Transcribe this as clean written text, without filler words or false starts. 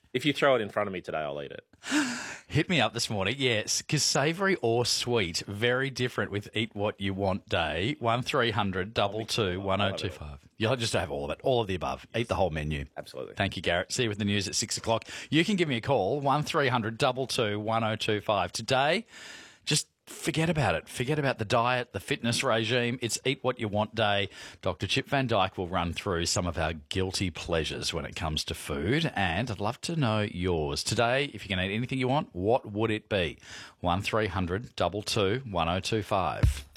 If you throw it in front of me today, I'll eat it. Hit me up this morning, yes, because savoury or sweet, very different with Eat What You Want Day. 1300 22 1025. You'll just have all of it, all of the above. Eat the whole menu. Absolutely. Thank you, Garrett. See you with the news at 6 o'clock. You can give me a call, 1300 22 1025. Today, just forget about it. Forget about the diet, the fitness regime. It's Eat What You Want Day. Dr. Chip Van Dyke will run through some of our guilty pleasures when it comes to food, and I'd love to know yours. Today, if you can eat anything you want, what would it be? 1300 22 1025.